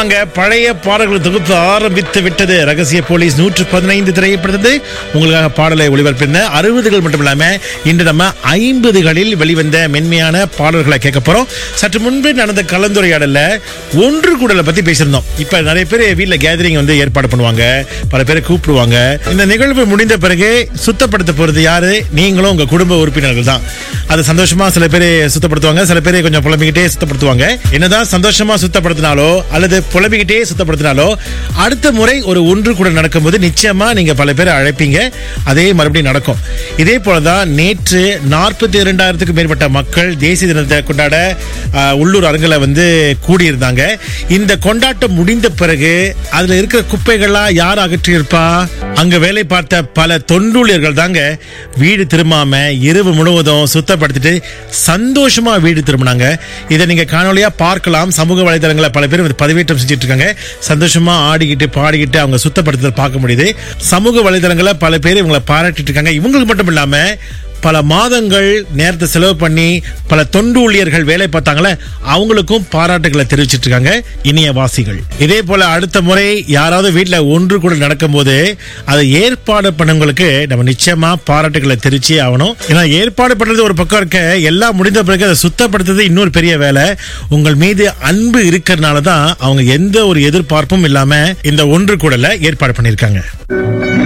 ஆமாங்க, பழைய பாடல்கள் தொகுப்பு ஆரம்பித்து விட்டது. ரகசிய போலீஸ் 115 திரைப்படத்தை உங்களுக்காக பாடலை ஒளிபரப்பின 60கள் மட்டும் இல்லாம இன்று நம்ம 50களில் வெளிவந்த மென்மையான பாடல்களை கேட்க போறோம். சற்று முன்பு நடந்த கலந்துரையாடல ஒன்று கூடலை பத்தி பேசியிருந்தோம். இப்ப நிறைய பேர் வீட்டுல கேதரிங் வந்து ஏற்பாடு பண்ணுவாங்க, பல பேரை கூப்பிடுவாங்க. இந்த நிகழ்வு முடிந்த பிறகு சுத்தப்படுத்த போறது யாரு? நீங்களும் உங்க குடும்ப உறுப்பினர்கள் தான். அது சந்தோஷமா சில பேர் சுத்தப்படுத்துவாங்க, சில பேர் கொஞ்சம் புலம்பிக்கிட்டே சுத்தப்படுத்துவாங்க. என்னதான் சந்தோஷமா சுத்தப்படுத்தினாலோ அல்லது புலம்பிக்கிட்டே சுத்தப்படுத்தினாலோ அடுத்த முறை ஒரு ஒன்று கூட நடக்கும்போது நிச்சயமா நீங்க பல பேரை அழைப்பீங்க. அதே மறுபடியும் நடக்கும். இதே போலதான் நேற்று 42,000க்கும் மேற்பட்ட மக்கள் தேசிய தினத்தை கொண்டாட உள்ளூர் அரங்கில வந்து கூடியிருந்தாங்க. இந்த கொண்டாட்டம் முடிந்த பிறகு அதுல இருக்கிற குப்பைகள்லாம் யார் அகற்றி இருப்பா? அங்க வேலை பார்த்த பல தொண்டூழியர்கள் தாங்க வீடு திரும்பாம இரவு முழுவதும் சுத்தப்படுத்திட்டு சந்தோஷமா வீடு திரும்பினாங்க. இதை நீங்க காணொலியா பார்க்கலாம். சமூக வலைதளங்களை பல பேர் பதிவேற்றம் செஞ்சுட்டு இருக்காங்க. சந்தோஷமா ஆடிக்கிட்டு பாடிக்கிட்டு அவங்க சுத்தப்படுத்துறத பார்க்க முடியுது. சமூக வலைதளங்களை பல பேர் இவங்களை பாராட்டிட்டு இருக்காங்க. இவங்களுக்கு மட்டும் இல்லாம பல மாதங்கள் நேரத்தை செலவு பண்ணி பல தொண்டு ஊழியர்கள் வேலை பார்த்தாங்களே, அவங்களுக்கும் பாராட்டுகளை தெரிவிச்சிட்டு இருக்காங்க இனிய வாசிகள். இதே போல அடுத்த முறை யாராவது வீட்டுல ஒன்று கூட நடக்கும் போது அதை ஏற்பாடு பண்ணவங்களுக்கு நம்ம நிச்சயமா பாராட்டுகளை தெரிவிச்சே ஆகணும். ஏன்னா ஏற்பாடு பண்றது ஒரு பக்கம் இருக்க, எல்லாம் முடிந்த பிறகு அதை சுத்தப்படுத்துறது இன்னொரு பெரிய வேலை. உங்கள் மீது அன்பு இருக்கிறதுனாலதான் அவங்க எந்த ஒரு எதிர்பார்ப்பும் இல்லாம இந்த ஒன்று கூடல ஏற்பாடு பண்ணிருக்காங்க.